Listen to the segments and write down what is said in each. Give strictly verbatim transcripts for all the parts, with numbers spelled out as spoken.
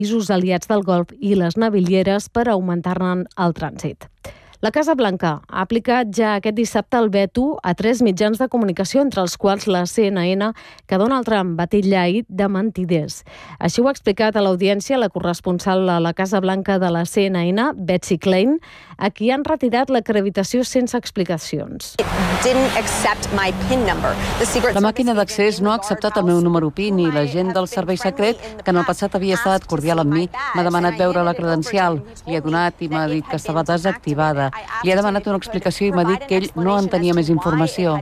països aliats del Golf i les navilieres per augmentar-ne el trànsit. La Casa Blanca ha aplicat ja aquest dissabte el veto a tres mitjans de comunicació, entre els quals la C N N, que Donald Trump va titllar ahir de mentiders. Així ho ha explicat a l'audiència la corresponsal a la Casa Blanca de la C N N, Betsy Klein, a qui han retirat l'acreditació sense explicacions. La màquina d'accés no ha acceptat el meu número P I N i l'agent del servei secret, que en el passat havia estat cordial amb mi, m'ha demanat veure la credencial. Li he donat i m'ha dit que estava desactivada. Li he demanat una explicació i m'ha dit que ell no en tenia més informació.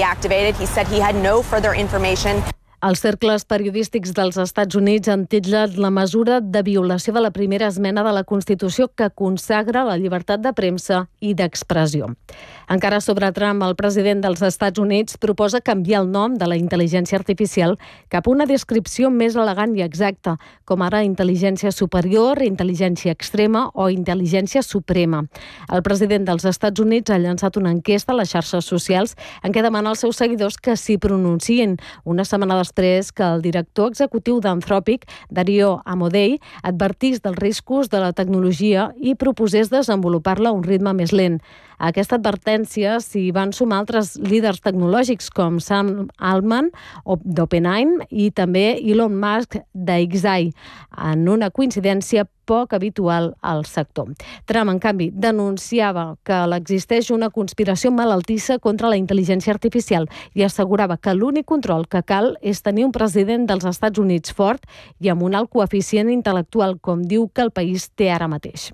Els cercles periodístics dels Estats Units han titllat la mesura de violació de la primera esmena de la Constitució que consagra la llibertat de premsa i d'expressió. Encara sobre Trump, el president dels Estats Units proposa canviar el nom de la intel·ligència artificial cap a una descripció més elegant i exacta, com ara intel·ligència superior, intel·ligència extrema o intel·ligència suprema. El president dels Estats Units ha llançat una enquesta a les xarxes socials en què demana als seus seguidors que s'hi pronunciïn, una setmana després que el director executiu d'Anthropic, Dario Amodei, advertís dels riscos de la tecnologia i proposés desenvolupar-la a un ritme més lent. A aquesta advertència s'hi van sumar altres líders tecnològics com Sam Altman d'OpenAI i també Elon Musk d'Xai, en una coincidència poc habitual al sector. Trump, en canvi, denunciava que existeix una conspiració malaltissa contra la intel·ligència artificial i assegurava que l'únic control que cal és tenir un president dels Estats Units fort i amb un alt coeficient intel·lectual, com diu que el país té ara mateix.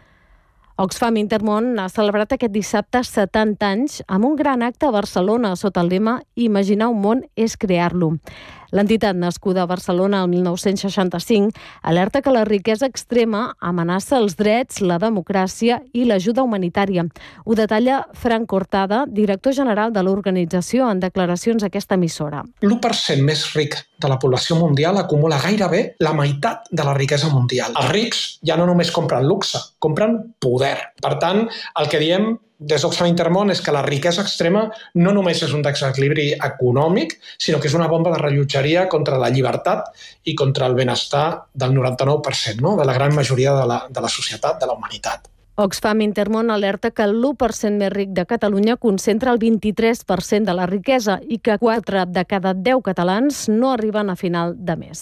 Oxfam Intermón ha celebrat aquest dissabte setanta anys amb un gran acte a Barcelona sota el lema «Imaginar un món és crear-lo». L'entitat nascuda a Barcelona el mil nou-cents seixanta-cinc alerta que la riquesa extrema amenaça els drets, la democràcia i l'ajuda humanitària. Ho detalla Frank Cortada, director general de l'organització, en declaracions a aquesta emissora. L'u per cent més ric de la població mundial acumula gairebé la meitat de la riquesa mundial. Els rics ja no només compren luxe, compren poder. Per tant, el que diem des d'Oxfam Intermón és que la riquesa extrema no només és un desequilibri econòmic, sinó que és una bomba de rellotgeria contra la llibertat i contra el benestar del noranta-nou per cent, no? De la gran majoria de la, de la societat, de la humanitat. Oxfam Intermón alerta que l'u per cent més ric de Catalunya concentra el vint-i-tres per cent de la riquesa i que quatre de cada deu catalans no arriben a final de mes.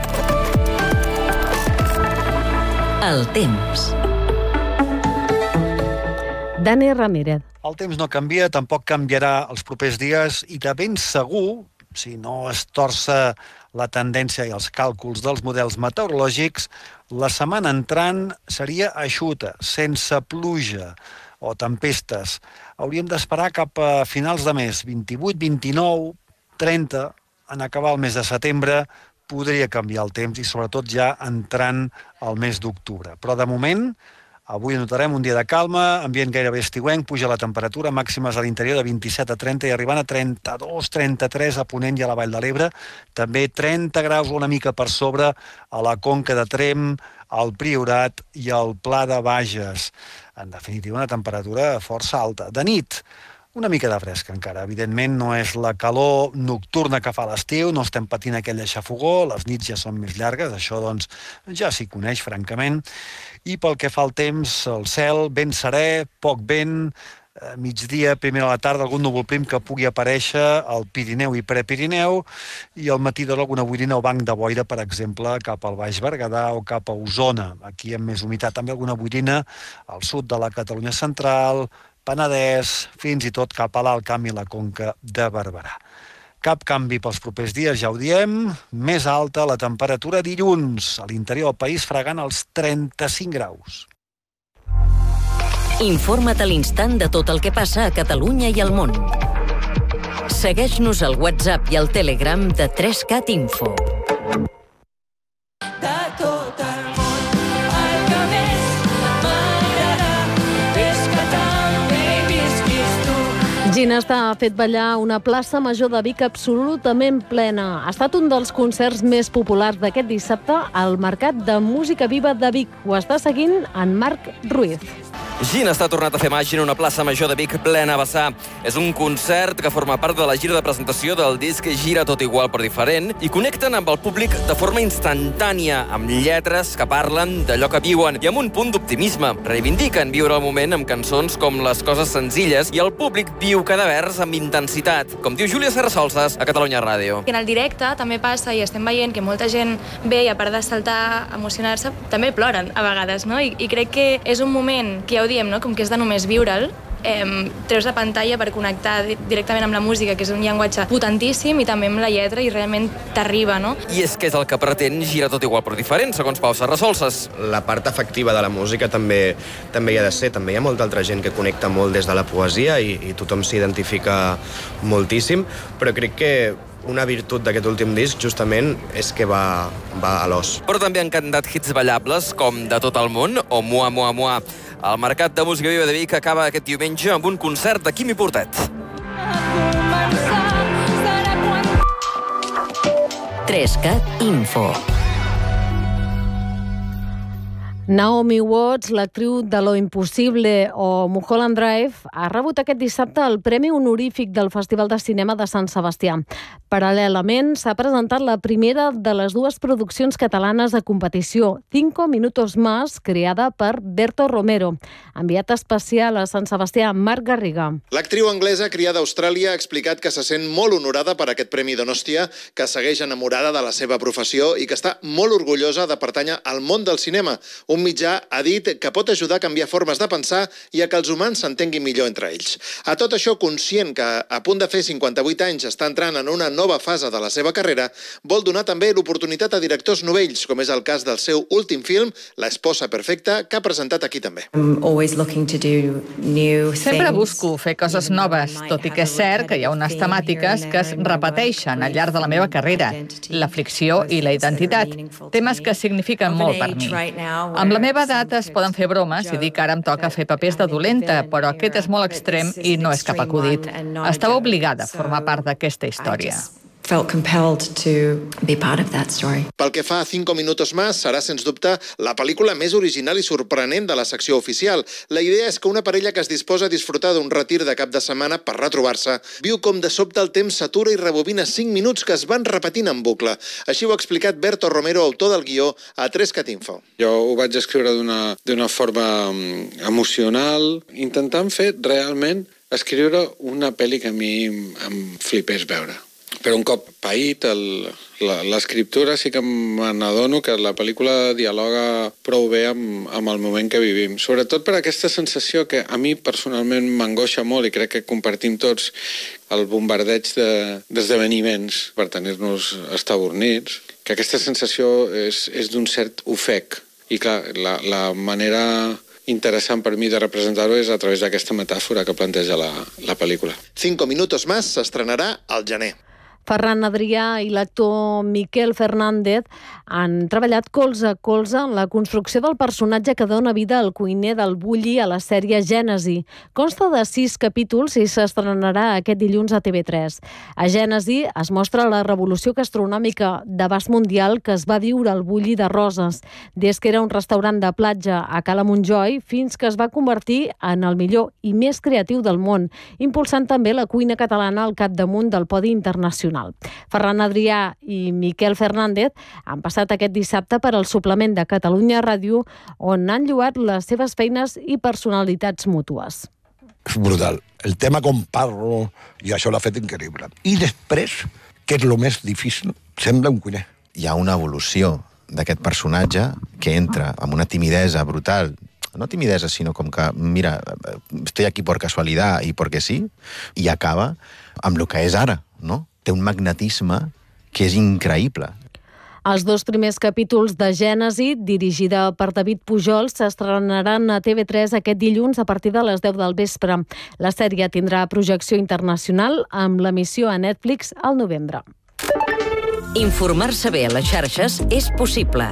El temps. Dani Ramírez. El temps no canvia, tampoc canviarà els propers dies i de ben segur, si no es torça la tendència i els càlculs dels models meteorològics, la setmana entrant seria eixuta, sense pluja o tempestes. Hauríem d'esperar cap a finals de mes, vint-i-vuit, vint-i-nou, trenta, en acabar el mes de setembre, podria canviar el temps i sobretot ja entrant al mes d'octubre. Però de moment, avui notarem un dia de calma, ambient gairebé estiuenc, puja la temperatura, màximes a l'interior de vint-i-set a trenta i arribant a trenta-dos, trenta-tres a Ponent i a la Vall de l'Ebre. També trenta graus una mica per sobre a la Conca de Tremp, al Priorat i al Pla de Bages. En definitiva, una temperatura força alta. De nit, una mica de fresca encara. Evidentment no és la calor nocturna que fa l'estiu, no estem patint aquella xafogó, les nits ja són més llargues, això doncs ja s'hi coneix, francament. I pel que fa al temps, el cel ben serè, poc vent, migdia, primera a la tarda, algun núvol prim que pugui aparèixer al Pirineu i Prepirineu, i al matí d'hora alguna boirina o banc de boira, per exemple, cap al Baix Berguedà o cap a Osona. Aquí amb més humitat, també alguna boirina al sud de la Catalunya central, Penedès, fins i tot cap a l'Alt Camp i la Conca de Barberà. Cap canvi pels propers dies, ja ho diem. Més alta la temperatura dilluns, a l'interior del país fregant els trenta-cinc graus. Informa't a l'instant de tot el que passa a Catalunya i al món. Segueix-nos al WhatsApp i al Telegram de tres cat Info. Ginesta ha fet ballar una plaça major de Vic absolutament plena. Ha estat un dels concerts més populars d'aquest dissabte al Mercat de Música Viva de Vic. Ho està seguint en Marc Ruiz. Gina està tornat a fer màgia en una plaça major de Vic plena a vessar. És un concert que forma part de la gira de presentació del disc Gira tot igual però diferent i connecten amb el públic de forma instantània, amb lletres que parlen d'allò que viuen i amb un punt d'optimisme. Reivindiquen viure el moment amb cançons com Les coses senzilles i el públic viu cada vers amb intensitat, com diu Júlia Serrasolses a Catalunya Ràdio. En el directe també passa i estem veient que molta gent ve i a part de saltar, emocionar-se, també ploren a vegades, no? I, i crec que és un moment que ja ho diem, no? Com que és de només viure'l, eh, treus la pantalla per connectar directament amb la música, que és un llenguatge potentíssim, i també amb la lletra, i realment t'arriba, no? I és que és el que pretén Gira tot igual però diferent, segons Pau Serrasolses. La part afectiva de la música també també hi ha de ser. També hi ha molta altra gent que connecta molt des de la poesia i, i tothom s'identifica moltíssim, però crec que una virtut d'aquest últim disc, justament, és que va, va a l'os. Però també han cantat hits ballables com De tot el món o Mua, Mua, Mua. El Mercat de Música Viva de Vic acaba aquest diumenge amb un concert de Quimi Portet. Trescat Info. Naomi Watts, l'actriu de Lo Impossible o Mulholland Drive, ha rebut aquest dissabte el Premi Honorífic del Festival de Cinema de Sant Sebastià. Paral·lelament, s'ha presentat la primera de les dues produccions catalanes de competició, Cinco Minutos Más, creada per Berto Romero. Enviat especial a Sant Sebastià, Marc Garriga. L'actriu anglesa criada a Austràlia ha explicat que se sent molt honorada per aquest Premi Donòstia, que segueix enamorada de la seva professió i que està molt orgullosa de pertànyer al món del cinema. Un mitjà ha dit que pot ajudar a canviar formes de pensar i a que els humans s'entenguin millor entre ells. A tot això, conscient que a punt de fer cinquanta-vuit anys està entrant en una nova fase de la seva carrera, vol donar també l'oportunitat a directors novells, com és el cas del seu últim film, La esposa perfecta, que ha presentat aquí també. Sempre busco fer coses noves, tot i que és cert que hi ha unes temàtiques que es repeteixen al llarg de la meva carrera, la fricció i la identitat, temes que signifiquen molt per mi. Amb la meva edat es poden fer bromes i dir que ara em toca fer papers de dolenta, però aquest és molt extrem i no és cap acudit. Estava obligada a formar part d'aquesta història. Felt compelled to be part of that story. Pel que fa a Cinco Minutos Más, serà, sens dubte, la pel·lícula més original i sorprenent de la secció oficial. La idea és que una parella que es disposa a disfrutar d'un retir de cap de setmana per retrobar-se viu com de sobte el temps s'atura i rebobina cinc minuts que es van repetint en bucle. Així ho ha explicat Berto Romero, autor del guió, a Trescat Info. Jo ho vaig escriure d'una d'una forma emocional, intentant fer realment escriure una pel·li que a mi em flipés veure. Però un cop paït l'escriptura sí que me n'adono que la pel·lícula dialoga prou bé amb, amb el moment que vivim. Sobretot per aquesta sensació que a mi personalment m'angoixa molt i crec que compartim tots el bombardeig d'esdeveniments de, per tenir-nos estabornits, que aquesta sensació és, és d'un cert ofec. I clar, la, la manera interessant per mi de representar-ho és a través d'aquesta metàfora que planteja la, la pel·lícula. Cinco Minutos Más s'estrenarà al gener. Ferran Adrià i l'actor Miquel Fernández han treballat colze a colze en la construcció del personatge que dona vida al cuiner del Bulli a la sèrie Gènesi. Consta de sis capítols i s'estrenarà aquest dilluns a T V tres. A Gènesi es mostra la revolució gastronòmica d'abast mundial que es va viure al Bulli de Roses, des que era un restaurant de platja a Cala Montjoi fins que es va convertir en el millor i més creatiu del món, impulsant també la cuina catalana al capdamunt del podi internacional. Ferran Adrià i Miquel Fernández han passat aquest dissabte per al suplement de Catalunya Ràdio, on han lloat les seves feines i personalitats mútues. És brutal. El tema com parlo, i això l'ha fet increïble. I després, que és el més difícil, sembla un cuiner. Hi ha una evolució d'aquest personatge que entra amb una timidesa brutal, no timidesa, sinó com que, mira, estoy aquí por casualidad y porque sí, i acaba amb el que és ara, no? Té un magnetisme que és increïble. Els dos primers capítols de Gènesi, dirigida per David Pujol, s'estrenaran a T V tres aquest dilluns a partir de les deu del vespre. La sèrie tindrà projecció internacional amb l'emissió a Netflix al novembre. Informar-se bé a les xarxes és possible.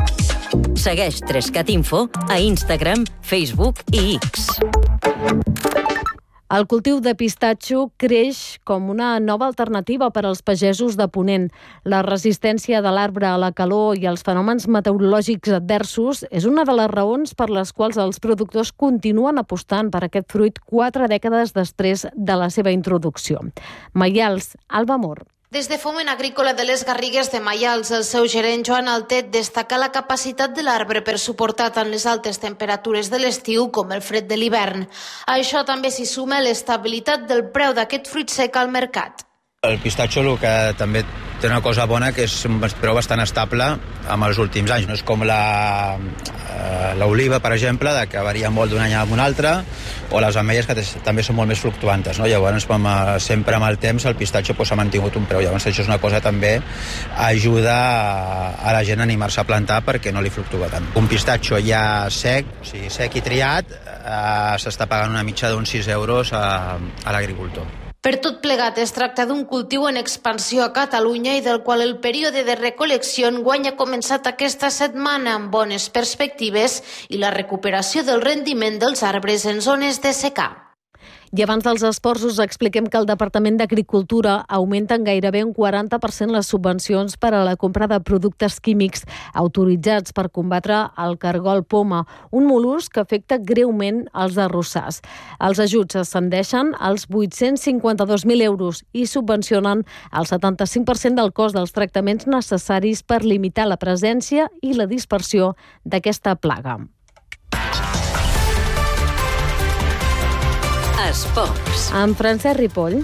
Segueix Trescat Info a Instagram, Facebook i X. El cultiu de pistatxo creix com una nova alternativa per als pagesos de Ponent. La resistència de l'arbre a la calor i els fenòmens meteorològics adversos és una de les raons per les quals els productors continuen apostant per aquest fruit quatre dècades després de la seva introducció. Maials, Alba Mor. Des de Foment Agrícola de les Garrigues de Maials, el seu gerent Joan Altet destaca la capacitat de l'arbre per suportar tant les altes temperatures de l'estiu com el fred de l'hivern. A això també s'hi suma l'estabilitat del preu d'aquest fruit sec al mercat. El pistatxo el que també té una cosa bona que és un preu bastant estable amb els últims anys. No és com la, eh, l'oliva, per exemple, de que varia molt d'un any a un altre, o les ametlles, que també són molt més fluctuantes. No? Llavors, com, eh, sempre amb el temps, el pistatxo pues, s'ha mantingut un preu. Llavors, això és una cosa també ajuda a, a la gent a animar-se a plantar perquè no li fluctua tant. Un pistatxo ja sec, o sigui, sec i triat, eh, s'està pagant una mitja d'uns sis euros a, a l'agricultor. Per tot plegat, es tracta d'un cultiu en expansió a Catalunya i del qual el període de recol·lecció enguany ha començat aquesta setmana amb bones perspectives i la recuperació del rendiment dels arbres en zones de secà. I abans dels esports us expliquem que el Departament d'Agricultura augmenta en gairebé un quaranta per cent les subvencions per a la compra de productes químics autoritzats per combatre el cargol poma, un mol·lusc que afecta greument els arrossars. Els ajuts ascendeixen als vuit-cents cinquanta-dos mil euros i subvencionen el setanta-cinc per cent del cost dels tractaments necessaris per limitar la presència i la dispersió d'aquesta plaga. Esports. Amb Francesc Ripoll.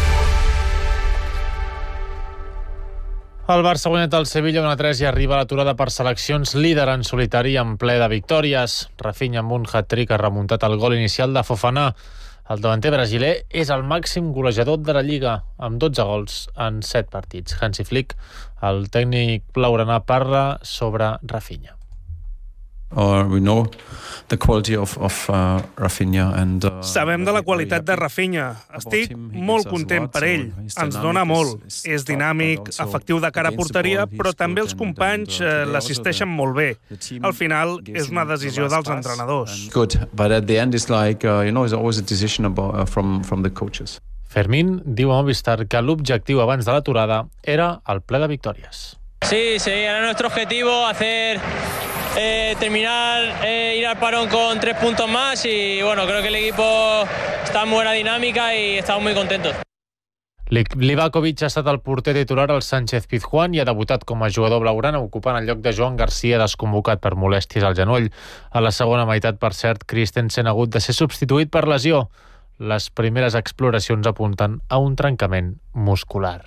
El Barça ha guanyat el Sevilla un a tres i arriba a l'aturada per seleccions, líder en solitari en ple de victòries. Rafinha amb un hat-trick ha remuntat el gol inicial de Fofana. El davanter brasiler és el màxim golejador de la Lliga, amb dotze gols en set partits. Hansi Flick, el tècnic blaugrana, parla sobre Rafinha. Or we know the quality of, of uh, Rafinha and, uh, Sabem de la qualitat de Rafinha. Estic molt content per ell. Ens dona molt. És dinàmic, efectiu de cara a porteria, però també els companys eh, l'assisteixen molt bé. Al final, és una decisió dels entrenadors. Good, but at the end it's like, uh, you know, it's always a decision about, uh, from, from the coaches. Fermín diu a Movistar que l'objectiu abans de l'aturada era el ple de victòries. Sí, sí, era nuestro objetivo hacer eh, terminar, eh, ir al parón con tres puntos más y bueno, creo que el equipo está en buena dinámica y estamos muy contentos. Livakovic ha estat el porter titular al Sánchez Pizjuán i ha debutat com a jugador blaugrana ocupant el lloc de Joan Garcia, desconvocat per molèsties al genoll. A la segona meitat, per cert, Christensen ha hagut de ser substituït per lesió. Les primeres exploracions apunten a un trencament muscular.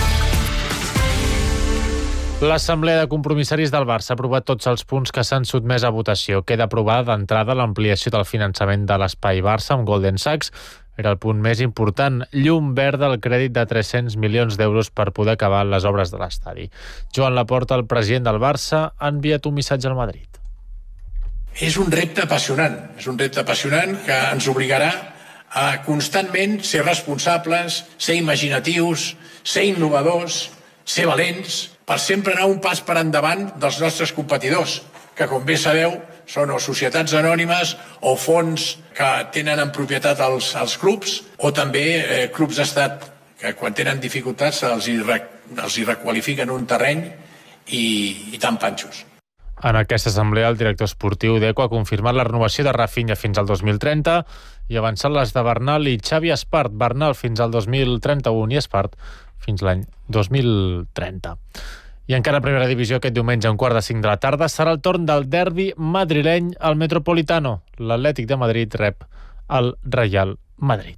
L'Assemblea de Compromissaris del Barça ha aprovat tots els punts que s'han sotmès a votació. Queda aprovada d'entrada l'ampliació del finançament de l'Espai Barça amb Golden Sachs. Era el punt més important. Llum verda al crèdit de tres-cents milions d'euros per poder acabar les obres de l'estadi. Joan Laporta, el president del Barça, ha enviat un missatge al Madrid. És un repte apassionant. És un repte apassionant que ens obligarà a constantment ser responsables, ser imaginatius, ser innovadors, ser valents, per sempre anar un pas per endavant dels nostres competidors, que, com bé sabeu, són o societats anònimes o fons que tenen en propietat els, els clubs, o també eh, clubs d'estat que, quan tenen dificultats, els hi, els hi requalifiquen un terreny i, i tan panxos. En aquesta assemblea, el director esportiu d'Eco ha confirmat la renovació de Rafinha fins al dos mil trenta i avançat les de Bernal i Xavi Espart. Bernal fins al dos mil trenta-u i Espart fins l'any dos mil trenta. I encara a primera divisió, aquest diumenge a un quart de cinc de la tarda serà el torn del derbi madrileny al Metropolitano. L'Atlètic de Madrid rep el Real Madrid.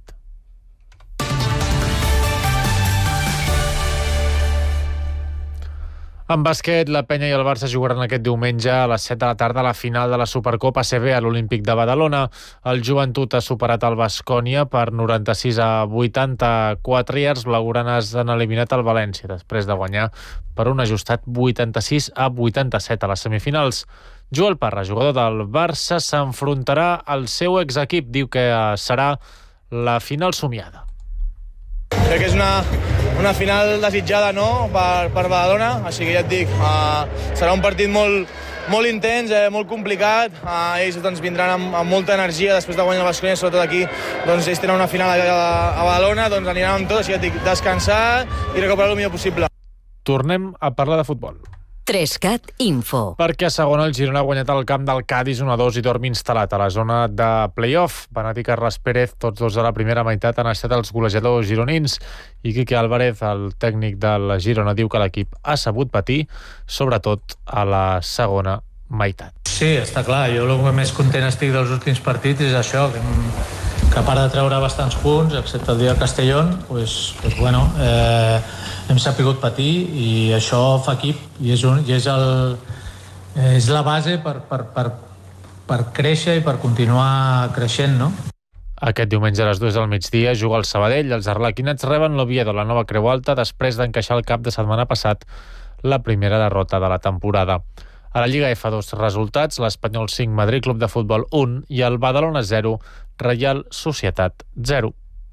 En bàsquet, la Penya i el Barça jugaran aquest diumenge a les set de la tarda a la final de la Supercopa A C B a l'Olímpic de Badalona. El Joventut ha superat el Baskonia per noranta-sis a vuitanta-quatre i els blaugranes han eliminat el València després de guanyar per un ajustat vuitanta-sis a vuitanta-set a les semifinals. Joel Parra, jugador del Barça, s'enfrontarà al seu exequip. Diu que serà la final somiada. Crec que és una, una final desitjada, no?, per, per Badalona, així que ja et dic, uh, serà un partit molt, molt intens, eh, molt complicat. Eh, ells doncs, vindran amb, amb molta energia després de guanyar el Baskonia, sobretot aquí. Doncs, ells tenen una final a, a, a Badalona, doncs aniran amb tot, així que dic, descansar i recuperar el millor possible. Tornem a parlar de futbol. Trescat Info. Perquè a segona el Girona ha guanyat el camp del Cádiz un a dos i dorm instal·lat a la zona de play-off. Benat i Carles Pérez, tots dos de la primera meitat, han estat els golejadors gironins. I Quique Álvarez, el tècnic de la Girona, diu que l'equip ha sabut patir, sobretot a la segona meitat. Sí, està clar. Jo el que més content estic dels últims partits és això, que, que a part de treure bastants punts, excepte el dia de Castellón, pues, pues bueno, eh, hem sapigut patir i això fa equip i és, un, i és, el, és la base per, per, per, per créixer i per continuar creixent, no? Aquest diumenge a les dues del migdia juga el Sabadell. Els arlequinats reben l'Oviedo, la nova Creu Alta, després d'encaixar el cap de setmana passat la primera derrota de la temporada. A la Lliga F, dos resultats: l'Espanyol cinc, Madrid Club de Futbol un i el Badalona zero, Reial Societat zero.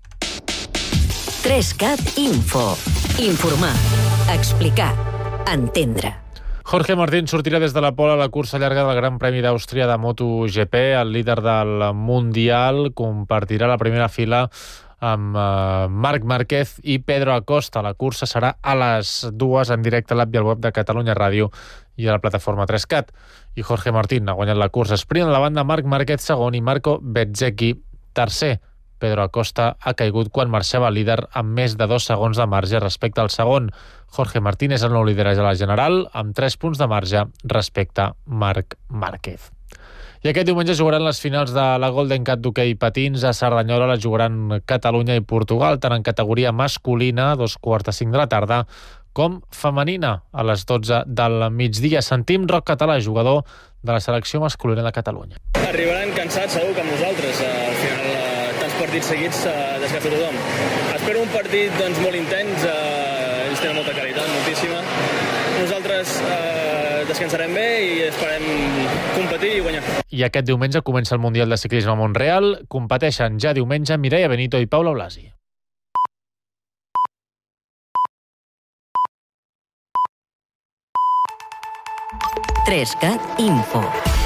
Trescat Info. Informar, explicar, entendre. Jorge Martín sortirà des de la pole a la cursa llarga del Gran Premi d'Àustria de MotoGP. El líder del Mundial compartirà la primera fila amb uh, Marc Márquez i Pedro Acosta. La cursa serà a les dues en directe a l'app i al web de Catalunya Ràdio i a la plataforma Trescat. I Jorge Martín ha guanyat la cursa sprint a la banda, Marc Márquez segon i Marco Bezzecchi tercer. Pedro Acosta ha caigut quan marxava líder amb més de dos segons de marge respecte al segon. Jorge Martín és el nou líder a la general amb tres punts de marge respecte a Marc Márquez. I aquest diumenge jugaran les finals de la Golden Cat d'hoquei patins. A Cerdanyola la jugaran Catalunya i Portugal, tant en categoria masculina, a dos quarts de cinc de la tarda, com femenina, a les dotze del migdia. Sentim Roc Català, jugador de la selecció masculina de Catalunya. Arribaran cansats segur que amb nosaltres. Al final, tants partits seguits desgasta tothom. Espero un partit doncs, molt intens, eh, ells tenen molta qualitat, moltíssima. Nosaltres eh, descansarem bé i esperem competir i guanyar. I aquest diumenge comença el Mundial de Ciclisme a Montreal. Competeixen ja diumenge Mireia Benito i Paula Blasi. Trescat Info.